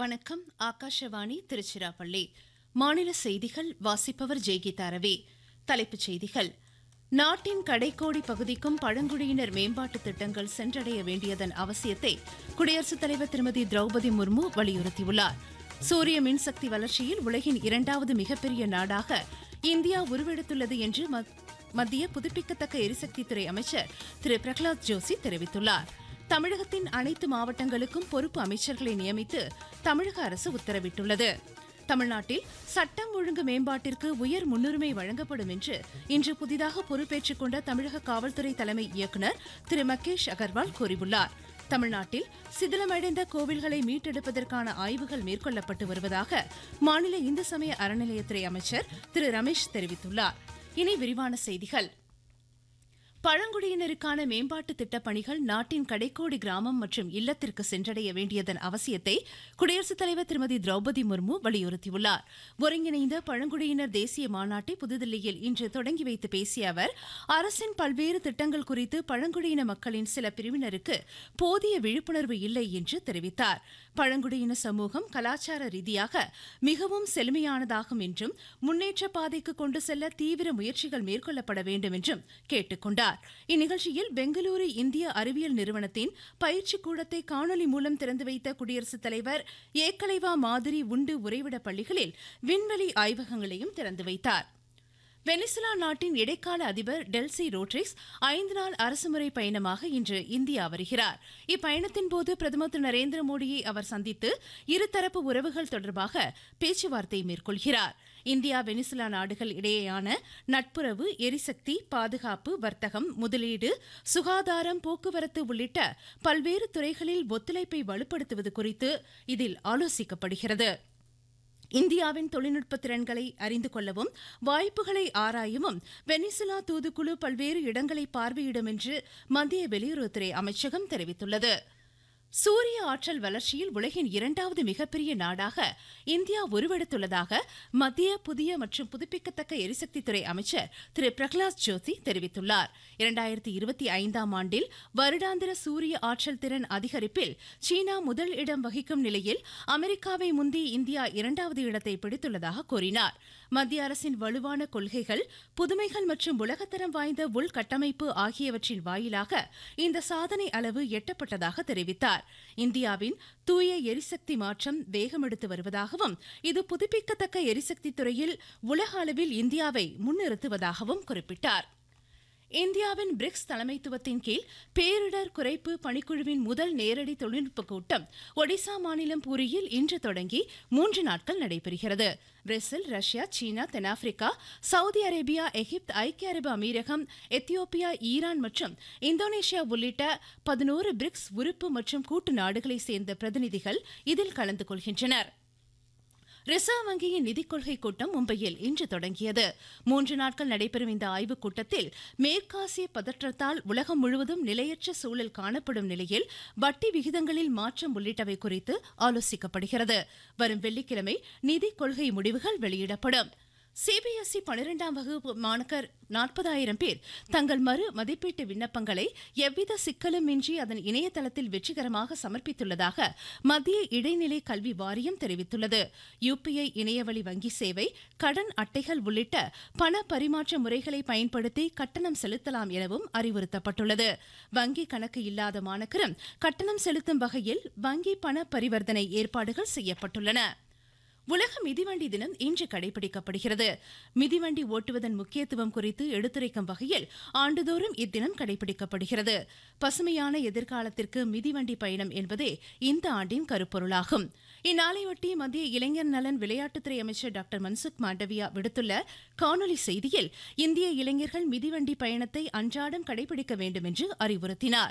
வணக்கம். ஆகாஷவாணி திருச்சிராப்பள்ளி. மாநில செய்திகள் வாசிப்பவர் ஜெய்கீதா ரவி. தலைப்புச் செய்திகள்: நாட்டின் கடைக்கோடி பகுதிக்கும் பழங்குடியினர் மேம்பாட்டு திட்டங்கள் சென்றடைய வேண்டியதன் அவசியத்தை குடியரசுத் தலைவர் திருமதி திரௌபதி முர்மு வலியுறுத்தியுள்ளார். சூரிய மின்சக்தி வளர்ச்சியில் உலகின் இரண்டாவது மிகப்பெரிய நாடாக இந்தியா உருவெடுத்துள்ளது என்று மத்திய புதுப்பிக்கத்தக்க எரிசக்தித்துறை அமைச்சர் திரு பிரகலாத் ஜோஷி தெரிவித்துள்ளார். தமிழகத்தின் அனைத்து மாவட்டங்களுக்கும் பொறுப்பு அமைச்சர்களை நியமித்து தமிழக அரசு உத்தரவிட்டுள்ளது. தமிழ்நாட்டில் சட்டம் ஒழுங்கு மேம்பாட்டிற்கு உயர் முன்னுரிமை வழங்கப்படும் என்று இன்று புதிதாக பொறுப்பேற்றுக் கொண்ட தமிழக காவல்துறை தலைமை இயக்குநர் திரு மகேஷ் அகர்வால் கூறியுள்ளார். தமிழ்நாட்டில் சிதிலமடைந்த கோவில்களை மீட்டெடுப்பதற்கான ஆய்வுகள் மேற்கொள்ளப்பட்டு வருவதாக மாநில இந்து சமய அறநிலையத்துறை அமைச்சர் திரு ரமேஷ் தெரிவித்துள்ளார். இனி விரிவான செய்திகள். பழங்குடியினருக்கான மேம்பாட்டு திட்டப் பணிகள் நாட்டின் கடைக்கோடி கிராமம் மற்றும் இல்லத்திற்கு சென்றடைய வேண்டியதன் அவசியத்தை குடியரசுத் தலைவர் திருமதி திரௌபதி முர்மு வலியுறுத்தியுள்ளார். ஒருங்கிணைந்த பழங்குடியினர் தேசிய மாநாட்டை புதுதில்லியில் இன்று தொடங்கி வைத்து பேசிய அவர், அரசின் பல்வேறு திட்டங்கள் குறித்து பழங்குடியின மக்களின் சில பிரிவினருக்கு போதிய விழிப்புணர்வு இல்லை என்று தெரிவித்தார். பழங்குடியின சமூகம் கலாச்சார ரீதியாக மிகவும் செழுமையானதாகும் என்றும் முன்னேற்ற பாதைக்கு கொண்டு செல்ல தீவிர முயற்சிகள் மேற்கொள்ளப்பட வேண்டும் என்றும் கேட்டுக் கொண்டார். இந்நிகழ்ச்சியில் பெங்களூரு இந்திய அறிவியல் நிறுவனத்தின் பயிற்சி கூடத்தை காணொலி மூலம் திறந்து வைத்த குடியரசுத் தலைவர் ஏக்கலைவா மாதிரி உண்டு உறைவிட பள்ளிகளில் விண்வெளி ஆய்வகங்களையும் திறந்து வைத்தார். வெனிசுலா நாட்டின் இடைக்கால அதிபர் டெல்சி ரோட்ரிக்ஸ் 5 நாள் அரசுமுறை பயணமாக இன்று இந்தியா வருகிறார். இப்பயணத்தின்போது பிரதமர் திரு நரேந்திர மோடியை அவர் சந்தித்து இருதரப்பு உறவுகள் தொடர்பாக பேச்சுவார்த்தை மேற்கொள்கிறார். இந்தியா வெனிசுலா நாடுகள் இடையேயான நட்புறவு, எரிசக்தி, பாதுகாப்பு, வர்த்தகம், முதலீடு, சுகாதாரம், போக்குவரத்து உள்ளிட்ட பல்வேறு துறைகளில் ஒத்துழைப்பை வலுப்படுத்துவது குறித்து இதில் ஆலோசிக்கப்படுகிறது. இந்தியாவின் தொழில்நுட்ப திறன்களை அறிந்து கொள்ளவும் வாய்ப்புகளை ஆராயவும் வெனிசுலா தூதுக்குழு பல்வேறு இடங்களை பார்வையிடும் என்று மத்திய வெளியுறவுத்துறை அமைச்சகம் தெரிவித்துள்ளது. சூரிய ஆற்றல் வளர்ச்சியில் உலகின் இரண்டாவது மிகப்பெரிய நாடாக இந்தியா உருவெடுத்துள்ளதாக மத்திய புதிய மற்றும் புதுப்பிக்கத்தக்க எரிசக்தித்துறை அமைச்சர் திரு பிரகலாத் ஜோஷி தெரிவித்துள்ளார். 2025ஆம் ஆண்டில் வருடாந்திர சூரிய ஆற்றல் திறன் அதிகரிப்பில் சீனா முதல் இடம் வகிக்கும் நிலையில் அமெரிக்காவை முந்தி இந்தியா 2வது இடத்தை பிடித்துள்ளதாக கூறினார். மத்திய அரசின் வலுவான கொள்கைகள், புதுமைகள் மற்றும் உலகத்தரம் வாய்ந்த உள்கட்டமைப்பு ஆகியவற்றின் வாயிலாக இந்த சாதனை அளவு எட்டப்பட்டதாக தெரிவித்தார். இந்தியாவின் தூய எரிசக்தி மாற்றம் வேகமெடுத்து வருவதாகவும் இது புதுப்பிக்கத்தக்க எரிசக்தி துறையில் உலக அளவில் இந்தியாவை முன்னிறுத்துவதாகவும் குறிப்பிட்டார். இந்தியாவின் பிரிக்ஸ் தலைமைத்துவத்தின் கீழ் பேரிடர் குறைப்பு பணிக்குழுவின் முதல் நேரடி தொழில்நுட்ப கூட்டம் ஒடிசா மாநிலம் பூரியில் இன்று தொடங்கி 3 நாட்கள் நடைபெறுகிறது. பிரேசில், ரஷ்யா, சீனா, தென்னாப்பிரிக்கா, சவுதி அரேபியா, எகிப்து, ஐக்கிய அரபு அமீரகம், எத்தியோப்பியா, ஈரான் மற்றும் இந்தோனேஷியா உள்ளிட்ட 11 பிரிக்ஸ் உறுப்பு மற்றும் கூட்டு நாடுகளைச் சேர்ந்த பிரதிநிதிகள் இதில் கலந்து கொள்கின்றனர். ரிசர்வ் வங்கியின் நிதிக் கொள்கை கூட்டம் மும்பையில் இன்று தொடங்கியது. 3 நாட்கள் நடைபெறும் இந்த ஆய்வுக் கூட்டத்தில் மேற்காசிய பதற்றத்தால் உலகம் முழுவதும் நிலையற்ற சூழல் காணப்படும் நிலையில் வட்டி விகிதங்களில் மாற்றம் உள்ளிட்டவை குறித்து ஆலோசிக்கப்படுகிறது. வரும் வெள்ளிக்கிழமை நிதிக் கொள்கை முடிவுகள் வெளியிடப்படும். சிபிஎஸ்இ 12ஆம் வகுப்பு மாணாக்கர் 40,000 பேர் தங்கள் மறு மதிப்பீட்டு விண்ணப்பங்களை எவ்வித சிக்கலும் இன்றி அதன் இணையதளத்தில் வெற்றிகரமாக சமர்ப்பித்துள்ளதாக மத்திய இடைநிலை கல்வி வாரியம் தெரிவித்துள்ளது. யுபிஐ இணையவழி வங்கி சேவை, கடன் அட்டைகள் உள்ளிட்ட பண பரிமாற்ற முறைகளை பயன்படுத்தி கட்டணம் செலுத்தலாம் எனவும் அறிவுறுத்தப்பட்டுள்ளது. வங்கி கணக்கு இல்லாத மாணாக்கரும் கட்டணம் செலுத்தும் வகையில் வங்கி பண பரிவர்த்தனை ஏற்பாடுகள் செய்யப்பட்டுள்ளன. உலக மிதிவண்டி தினம் இன்று கடைபிடிக்கப்படுகிறது. மிதிவண்டி ஓட்டுவதன் முக்கியத்துவம் குறித்து எடுத்துரைக்கும் வகையில் ஆண்டுதோறும் இத்தினம் கடைபிடிக்கப்படுகிறது. பசுமையான எதிர்காலத்திற்கு மிதிவண்டி பயணம் என்பதே இந்த ஆண்டின் கருப்பொருளாகும். இந்நாளையொட்டி மத்திய இளைஞர் நலன் விளையாட்டுத்துறை அமைச்சர் டாக்டர் மன்சுக் மாண்டவியா விடுத்துள்ள காணொலி செய்தியில் இந்திய இளைஞர்கள் மிதிவண்டி பயணத்தை அன்றாடம் கடைபிடிக்க வேண்டும் என்று அறிவுறுத்தினார்.